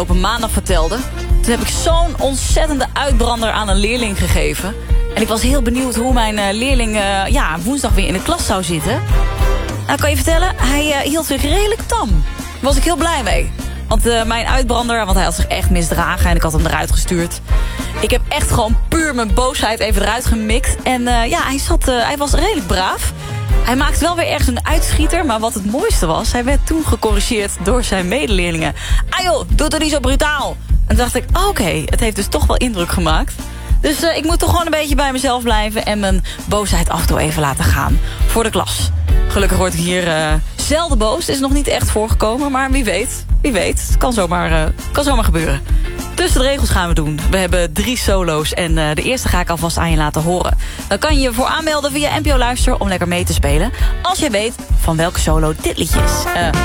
afgelopen maandag vertelde. Toen heb ik zo'n ontzettende uitbrander aan een leerling gegeven. En ik was heel benieuwd hoe mijn leerling woensdag weer in de klas zou zitten. Nou, kan je vertellen, hij hield zich redelijk tam. Daar was ik heel blij mee. Want mijn uitbrander, want hij had zich echt misdragen en ik had hem eruit gestuurd. Ik heb echt gewoon puur mijn boosheid even eruit gemikt. En hij was redelijk braaf. Hij maakte wel weer ergens een uitschieter, maar wat het mooiste was, hij werd toen gecorrigeerd door zijn medeleerlingen. Ah joh, doe het niet zo brutaal. En toen dacht ik, oké, het heeft dus toch wel indruk gemaakt. Dus ik moet toch gewoon een beetje bij mezelf blijven en mijn boosheid af en toe even laten gaan voor de klas. Gelukkig word ik hier zelden boos. Het is nog niet echt voorgekomen, maar wie weet. Het kan zomaar gebeuren. Tussen de regels gaan we doen. We hebben 3 solo's en de eerste ga ik alvast aan je laten horen. Dan kan je je voor aanmelden via NPO Luister om lekker mee te spelen. Als jij weet van welke solo dit liedje is.